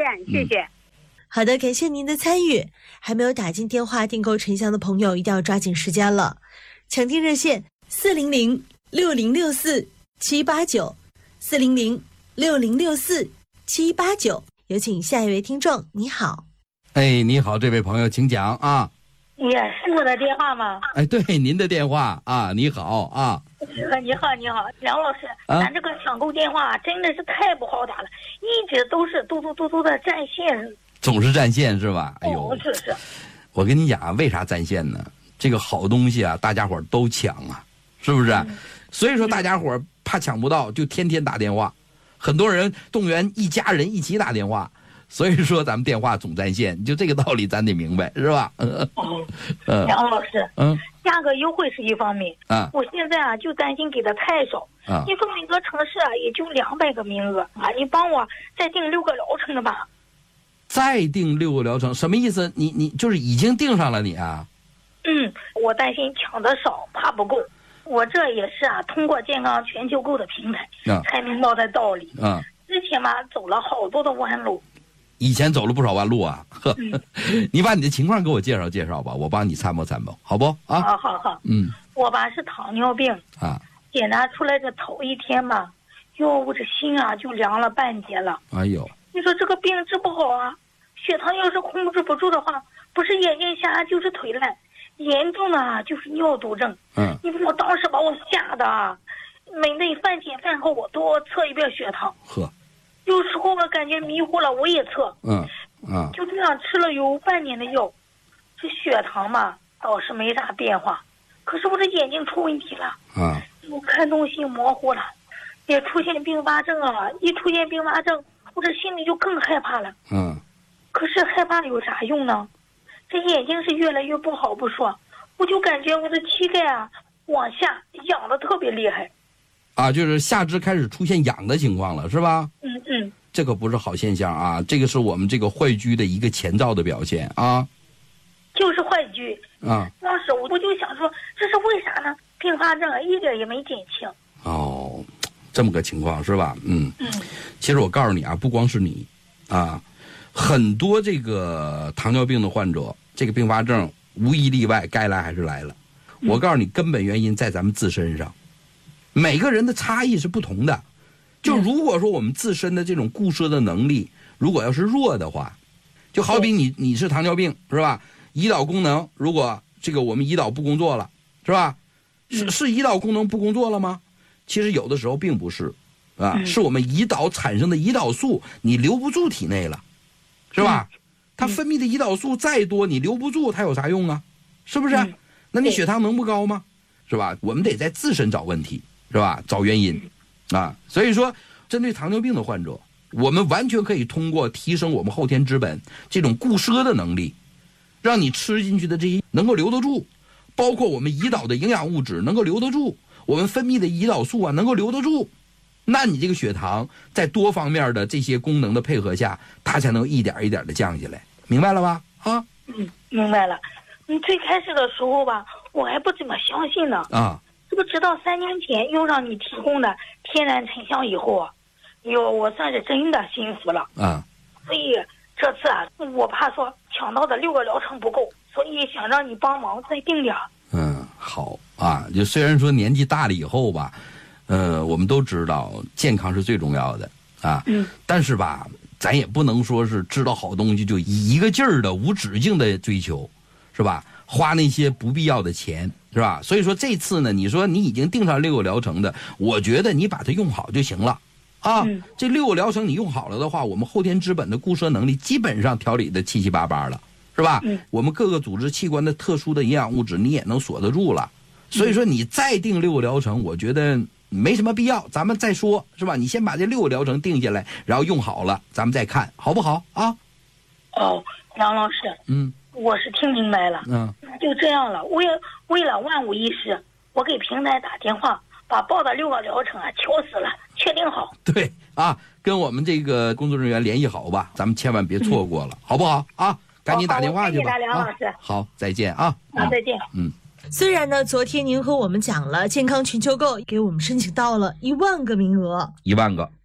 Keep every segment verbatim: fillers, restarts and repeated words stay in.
谢谢。 嗯、好的，感谢您的参与。还没有打进电话订购沉香的朋友，一定要抓紧时间了。抢听热线四零零六零六四七八九，四零零六零六四七八九。有请下一位听众，你好。 哎，你好，这位朋友，请讲啊。 也是我的电话吗？ 哎，对，您的电话啊，你好啊。 你好，你好，梁老师，啊、咱这个抢购电话真的是太不好打了，一直都是嘟嘟嘟嘟的占线， 总是占线是吧？哎呦， 哦、是是。 我跟你讲啊，为啥占线呢？这个好东西啊，大家伙都抢啊，是不是？嗯、所以说大家伙怕抢不到，就天天打电话，很多人动员一家人一起打电话。所以说咱们电话总占线，就这个道理咱得明白，是吧？嗯， 梁老师，嗯，价格优惠是一方面，啊，我现在啊就担心给的太少，啊，你说每个城市啊也就两百个名额啊，你帮我再订六个疗程的吧。 再订六个疗程什么意思？你你就是已经订上了你啊？ 嗯，我担心抢的少，怕不够。我这也是啊，通过健康全球购的平台，啊，才明白的道理。啊，之前嘛走了好多的弯路。 以前走了不少弯路啊，呵，嗯、你把你的情况给我介绍介绍吧，我帮你参谋参谋，好不？啊， 好好好，嗯，我吧是糖尿病啊，检查出来这头一天嘛，哟，我这心啊就凉了半截了。 哎呦， 你说这个病治不好啊，血糖要是控制不住的话，不是眼睛瞎就是腿烂，严重的啊就是尿毒症。嗯，你说我当时把我吓的啊，每顿饭前饭后我都要测一遍血糖。 呵。 有时候我感觉迷糊了，我也测，嗯，啊，就这样吃了有半年的药，这血糖嘛倒是没啥变化，可是我这眼睛出问题了，啊，我看东西模糊了，也出现并发症了，一出现并发症，我这心里就更害怕了，嗯，可是害怕有啥用呢？这眼睛是越来越不好不说，我就感觉我的膝盖啊往下痒的特别厉害。 啊，就是下肢开始出现痒的情况了，是吧？ 嗯嗯， 这可不是好现象啊，这个是我们这个坏疽的一个前兆的表现啊。 就是坏疽啊！当时我我就想说，这是为啥呢？并发症一点也没减轻。 哦，这么个情况是吧？嗯嗯。其实我告诉你啊，不光是你啊，很多这个糖尿病的患者，这个并发症无一例外该来还是来了。嗯、我告诉你，根本原因在咱们自身上。每个人的差异是不同的，就如果说我们自身的这种固摄的能力，如果要是弱的话，就好比你你是糖尿病是吧？胰岛功能如果这个我们胰岛不工作了，是吧？是是胰岛功能不工作了吗？其实有的时候并不是，啊，是我们胰岛产生的胰岛素你留不住体内了，是吧？它分泌的胰岛素再多，你留不住，它有啥用啊？是不是？那你血糖能不高吗？是吧？我们得在自身找问题。是吧？找原因，啊，所以说，针对糖尿病的患者，我们完全可以通过提升我们后天之本这种固摄的能力，让你吃进去的这些能够留得住，包括我们胰岛的营养物质能够留得住，我们分泌的胰岛素啊能够留得住，那你这个血糖在多方面的这些功能的配合下，它才能一点一点的降下来，明白了吧？啊， 嗯，明白了。你最开始的时候吧，我还不怎么相信呢。啊。这个直到三年前又让你提供的天然沉香以后啊，哟，我算是真的心服了啊。所以这次啊，我怕说抢到的六个疗程不够，所以想让你帮忙再定点。 嗯，好啊。就虽然说年纪大了以后吧，呃，我们都知道健康是最重要的啊。嗯。但是吧，咱也不能说是知道好东西就一个劲儿的无止境的追求，是吧？花那些不必要的钱。是吧？所以说这次呢，你说你已经定上六个疗程的，我觉得你把它用好就行了，啊，嗯、这六个疗程你用好了的话，我们后天之本的固摄能力基本上调理的七七八八了，是吧？嗯、我们各个组织器官的特殊的营养物质你也能锁得住了，所以说你再定六个疗程，我觉得没什么必要，咱们再说，是吧？你先把这六个疗程定下来，然后用好了，咱们再看，好不好啊？ 哦，梁老师，嗯。我是听明白了，嗯，就这样了。为为了万无一失，我给平台打电话，把报的六个疗程啊敲死了，确定好。 对啊，跟我们这个工作人员联系好吧，咱们千万别错过了，嗯、好不好啊？赶紧打电话去吧。 谢谢梁老师、 啊。好，再见啊。 好，再见。 嗯。 虽然呢，昨天您和我们讲了健康全球购给我们申请到了一万个名额， 一万个。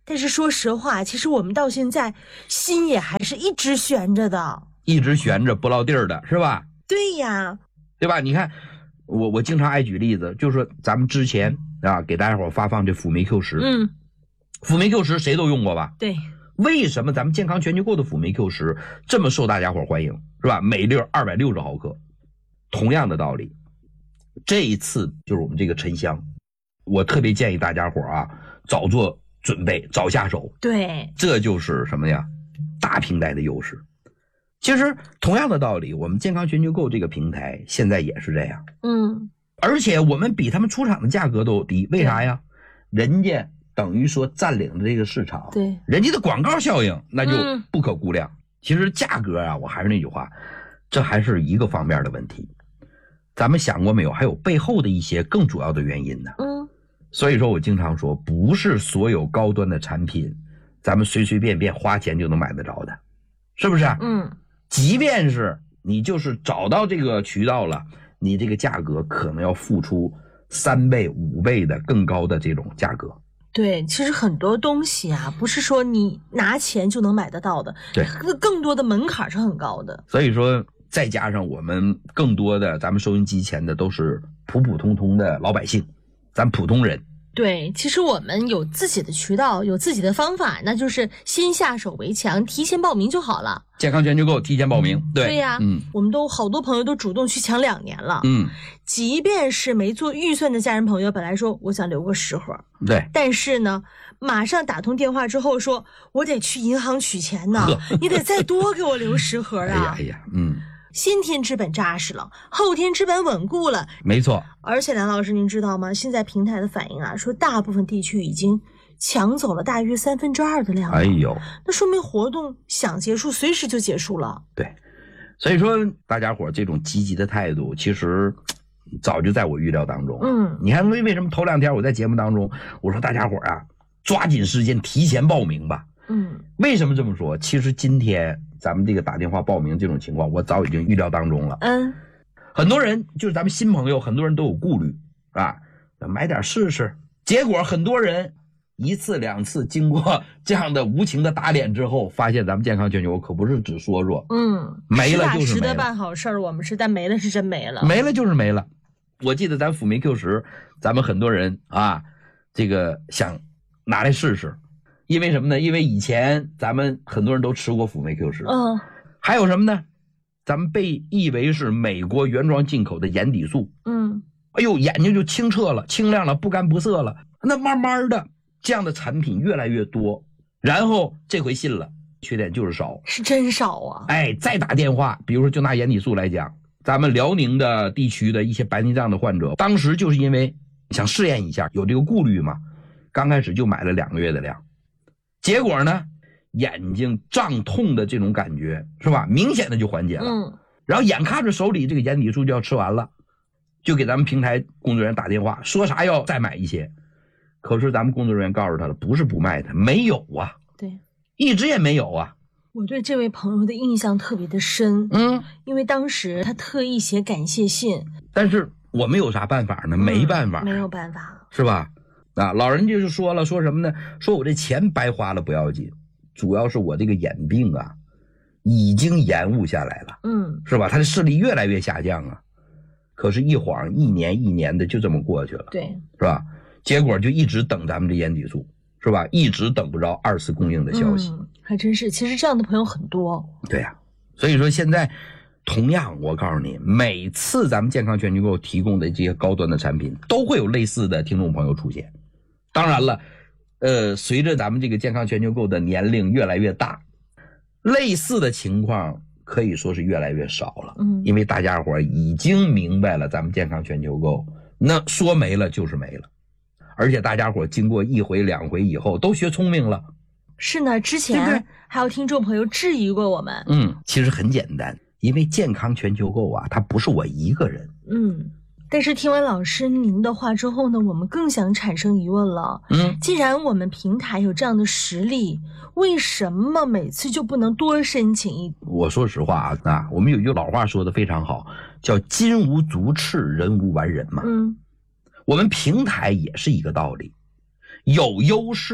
但是说实话，其实我们到现在心也还是一直悬着的， 一直悬着不落地儿的，是吧？ 对呀， 对吧？你看，我我经常爱举例子，就是说咱们之前啊给大家伙发放这辅酶 Q 十， 嗯， 辅酶 Q 十谁都用过吧？ 对。 为什么咱们健康全球购的辅酶 Q 十这么受大家伙欢迎，是吧？每粒二百六十毫克。同样的道理，这一次就是我们这个沉香，我特别建议大家伙啊早做准备，早下手。 对， 这就是什么呀？大平台的优势。其实同样的道理，我们健康全球购这个平台现在也是这样。 嗯， 而且我们比他们出厂的价格都低，为啥呀？人家等于说占领了这个市场， 对， 人家的广告效应那就不可估量。嗯、其实价格啊，我还是那句话，这还是一个方面的问题。咱们想过没有？还有背后的一些更主要的原因呢。 嗯， 所以说我经常说，不是所有高端的产品，咱们随随便便花钱就能买得着的，是不是？ 嗯， 即便是你就是找到这个渠道了，你这个价格可能要付出三倍、五倍的更高的这种价格。 对，其实很多东西啊，不是说你拿钱就能买得到的， 对， 更多的门槛是很高的。 所以说。再加上我们更多的咱们收音机前的都是普普通通的老百姓，咱普通人。 对，其实我们有自己的渠道，有自己的方法，那就是先下手为强，提前报名就好了。 健康全球购提前报名，对对呀、啊， 嗯， 我们都好多朋友都主动去抢两年了， 嗯， 即便是没做预算的家人朋友，本来说我想留个十盒， 对， 但是呢，马上打通电话之后说，我得去银行取钱呢，你得再多给我留十盒啊！ 哎呀哎呀，嗯。 先天之本扎实了，后天之本稳固了， 没错。 而且梁老师您知道吗？现在平台的反应啊，说大部分地区已经抢走了大约三分之二的量了。 哎呦， 那说明活动想结束随时就结束了。 对，所以说大家伙这种积极的态度其实早就在我预料当中。 嗯， 你看为为什么头两天我在节目当中我说大家伙啊抓紧时间提前报名吧。 嗯， 为什么这么说？其实今天咱们这个打电话报名这种情况我早已经预料当中了。 嗯， 很多人就是咱们新朋友很多人都有顾虑啊，买点试试。结果很多人一次两次经过这样的无情的打脸之后，发现咱们健康全球可不是只说说， 嗯， 没了就是没了。 实打实的办好事儿，我们是，但没了是真没了， 没了就是没了。我记得咱辅酶 Q 十，咱们很多人啊，这个想拿来试试，因为什么呢？因为以前咱们很多人都吃过辅酶 Q 十， 嗯， 还有什么呢？咱们被誉为是美国原装进口的眼底素， 嗯， 哎呦，眼睛就清澈了、清亮了、不干不涩了。那慢慢的，这样的产品越来越多，然后这回信了，缺点就是少， 是真少啊！ 哎，再打电话，比如说就拿眼底素来讲，咱们辽宁的地区的一些白内障的患者，当时就是因为想试验一下，有这个顾虑嘛，刚开始就买了两个月的量，结果呢，眼睛胀痛的这种感觉是吧，明显的就缓解了。 嗯， 然后眼看着手里这个眼底素就要吃完了，就给咱们平台工作人员打电话，说啥要再买一些。可是咱们工作人员告诉他了，不是不卖他，没有啊， 对， 一直也没有啊。 我对这位朋友的印象特别的深， 嗯， 因为当时他特意写感谢信， 但是我们有啥办法呢？没办法、 嗯，没有办法， 是吧？啊，老人家就说了，说什么呢？说我这钱白花了不要紧，主要是我这个眼病啊，已经延误下来了， 嗯， 是吧？他的视力越来越下降啊，可是，一晃一年一年的就这么过去了， 对， 是吧？结果就一直等咱们这眼底素，是吧？一直等不着二次供应的消息， 嗯，还真是。其实这样的朋友很多。 对呀、啊，所以说现在，同样我告诉你，每次咱们健康全球购提供的这些高端的产品，都会有类似的听众朋友出现。当然了，呃，随着咱们这个健康全球购的年龄越来越大，类似的情况可以说是越来越少了。 嗯， 因为大家伙已经明白了咱们健康全球购，那说没了就是没了。而且大家伙经过一回两回以后都学聪明了。 是呢，之前对对还有听众朋友质疑过我们。 嗯，其实很简单，因为健康全球购啊，它不是我一个人。 嗯，但是听完老师您的话之后呢，我们更想产生疑问了。 嗯， 既然我们平台有这样的实力，为什么每次就不能多申请一？ 我说实话啊，啊，我们有一句老话说的非常好，叫金无足赤，人无完人嘛。 嗯， 我们平台也是一个道理，有优势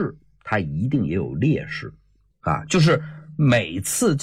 它一定也有劣势啊，就是每次